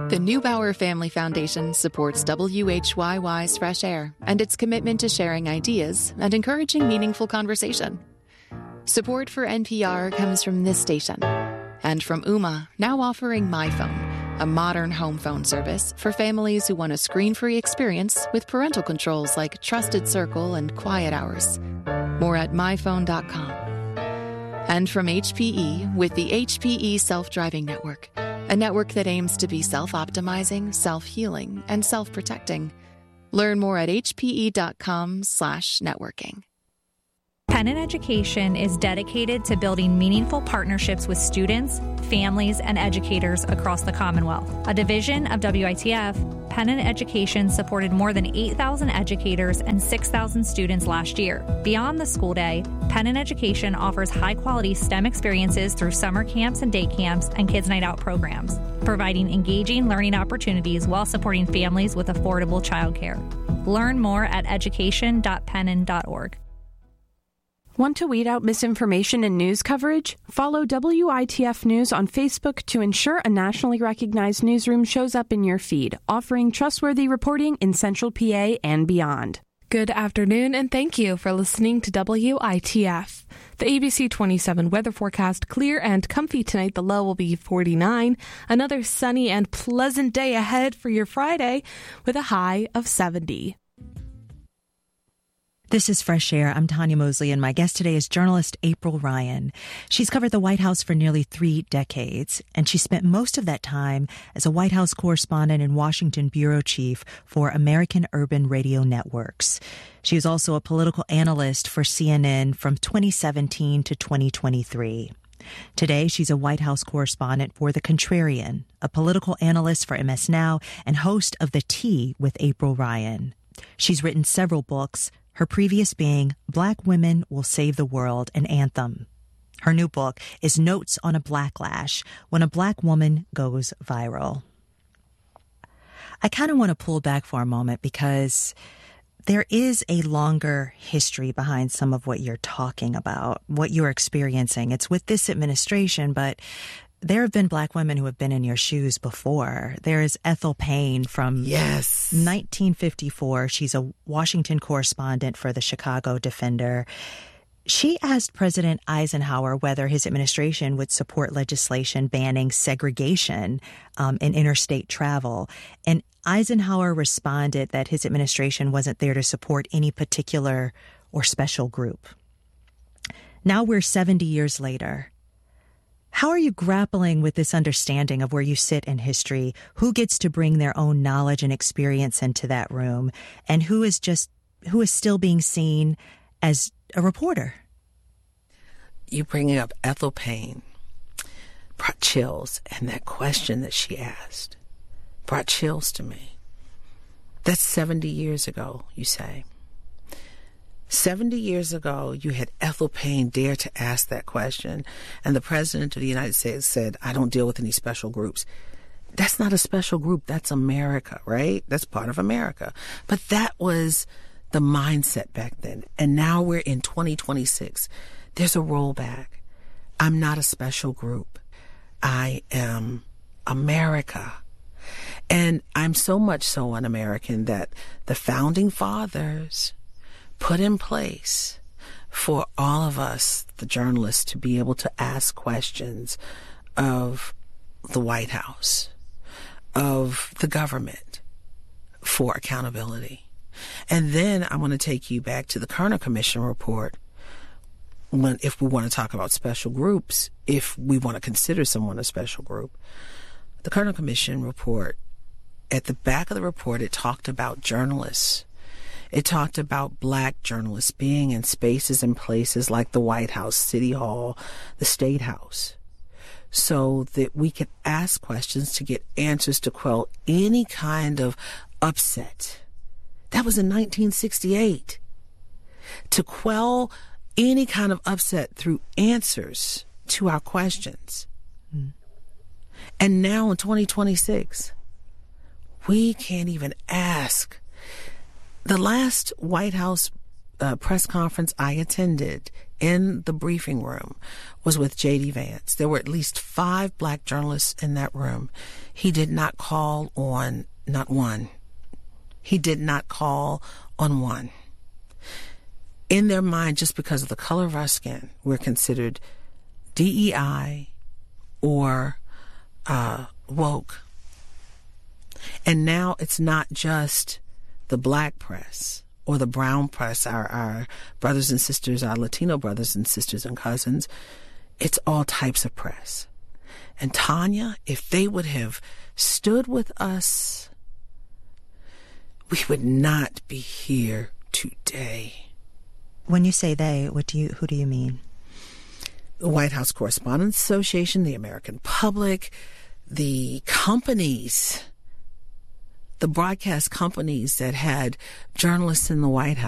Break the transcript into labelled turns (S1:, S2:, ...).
S1: The Neubauer Family Foundation supports WHYY's Fresh Air and its commitment to sharing ideas and encouraging meaningful conversation. Support for NPR comes from this station and from Ooma, now offering MyPhone, a modern home phone service for families who want a screen-free experience with parental controls like Trusted Circle and Quiet Hours. More at myphone.com. And from HPE with the HPE Self-Driving Network, a network that aims to be self-optimizing, self-healing, and self-protecting. Learn more at hpe.com/networking.
S2: Penn Education is dedicated to building meaningful partnerships with students, families, and educators across the Commonwealth. A division of WITF, Penn Education supported more than 8,000 educators and 6,000 students last year. Beyond the school day, Penn Education offers high-quality STEM experiences through summer camps and day camps and Kids Night Out programs, providing engaging learning opportunities while supporting families with affordable childcare. Learn more at education.penn.org.
S3: Want to weed out misinformation in news coverage? Follow WITF News on Facebook to ensure a nationally recognized newsroom shows up in your feed, offering trustworthy reporting in Central PA and beyond.
S4: Good afternoon, and thank you for listening to WITF. The ABC 27 weather forecast: clear and comfy tonight. The low will be 49. Another sunny and pleasant day ahead for your Friday with a high of 70.
S5: This is Fresh Air. I'm Tanya Mosley, and my guest today is journalist April Ryan. She's covered the White House for nearly 3 decades, and she spent most of that time as a White House correspondent and Washington bureau chief for American Urban Radio Networks. She was also a political analyst for CNN from 2017 to 2023. Today, she's a White House correspondent for The Contrarian, a political analyst for MS Now, and host of The Tea with April Ryan. She's written several books, her previous being Black Women Will Save the World, an Anthem. Her new book is Notes on a Blacklash, When a Black Woman Goes Viral. I kind of want to pull back for a moment because there is a longer history behind some of what you're talking about, what you're experiencing. It's with this administration, but there have been Black women who have been in your shoes before. There is Ethel Payne from 1954. She's a Washington correspondent for the Chicago Defender. She asked President Eisenhower whether his administration would support legislation banning segregation in interstate travel. And Eisenhower responded that his administration wasn't there to support any particular or special group. Now we're 70 years later. How are you grappling with this understanding of where you sit in history? Who gets to bring their own knowledge and experience into that room? And who is still being seen as a reporter?
S6: You bringing up Ethel Payne brought chills, and that question that she asked brought chills to me. That's 70 years ago, you say. 70 years ago, you had Ethel Payne dare to ask that question, and the President of the United States said, I don't deal with any special groups. That's not a special group. That's America, right? That's part of America. But that was the mindset back then. And now we're in 2026. There's a rollback. I'm not a special group. I am America. And I'm so much so an American that the Founding Fathers put in place for all of us, the journalists, to be able to ask questions of the White House, of the government, for accountability. And then I want to take you back to the Kerner Commission report. If we want to talk about special groups, if we want to consider someone a special group, the Kerner Commission report, at the back of the report, it talked about journalists. It talked about Black journalists being in spaces and places like the White House, City Hall, the State House, so that we could ask questions to get answers to quell any kind of upset. That was in 1968. To quell any kind of upset through answers to our questions. And now in 2026, we can't even ask. The last White House press conference I attended in the briefing room was with J.D. Vance. There were at least 5 black journalists in that room. He did not call on not one. He did not call on one. In their mind, just because of the color of our skin, we're considered DEI or woke. And now it's not just the black press or the brown press, our brothers and sisters, our Latino brothers and sisters and cousins. It's all types of press. And Tanya, if they would have stood with us, we would not be here today.
S5: When you say they, who do you mean?
S6: The White House Correspondents Association, the American public, the companies, the broadcast companies that had journalists in the White House.